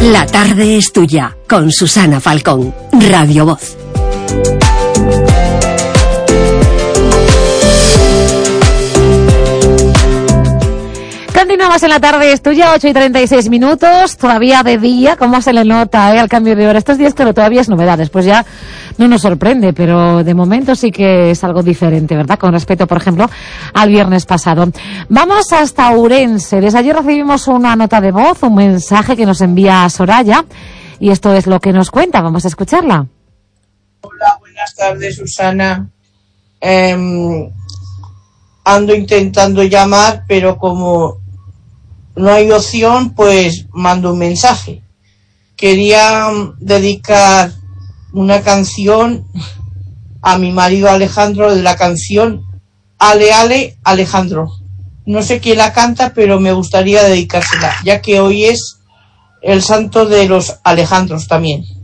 La tarde es tuya, con Susana Falcón, Radio Voz. Continuamos en La tarde es tuya, 8:36, todavía de día, cómo se le nota al cambio de hora estos días, pero todavía es novedad, después ya no nos sorprende, pero de momento sí que es algo diferente, ¿verdad? Con respecto, por ejemplo, al viernes pasado. Vamos hasta Ourense. Desde allí recibimos una nota de voz, un mensaje que nos envía Soraya, y esto es lo que nos cuenta. Vamos a escucharla. Hola, buenas tardes, Susana. Ando intentando llamar, pero como no hay opción, pues mando un mensaje. Quería dedicar una canción a mi marido Alejandro, de la canción Ale Ale Alejandro. No sé quién la canta, pero me gustaría dedicársela, ya que hoy es el santo de los Alejandros también.